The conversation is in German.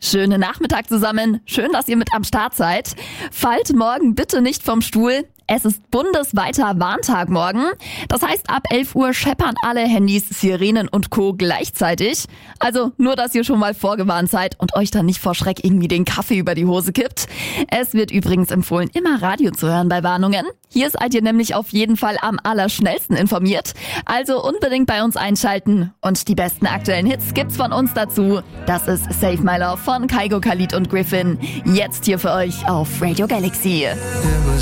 Schönen Nachmittag zusammen. Schön, dass ihr mit am Start seid. Fallt morgen bitte nicht vom Stuhl. Es ist bundesweiter Warntag morgen. Das heißt, ab 11 Uhr scheppern alle Handys, Sirenen und Co. gleichzeitig. Also nur, dass ihr schon mal vorgewarnt seid und euch dann nicht vor Schreck irgendwie den Kaffee über die Hose kippt. Es wird übrigens empfohlen, immer Radio zu hören bei Warnungen. Hier seid ihr nämlich auf jeden Fall am allerschnellsten informiert. Also unbedingt bei uns einschalten. Und die besten aktuellen Hits gibt's von uns dazu. Das ist Save My Love von Kygo, Khalid und Griffin. Jetzt hier für euch auf Radio Galaxy.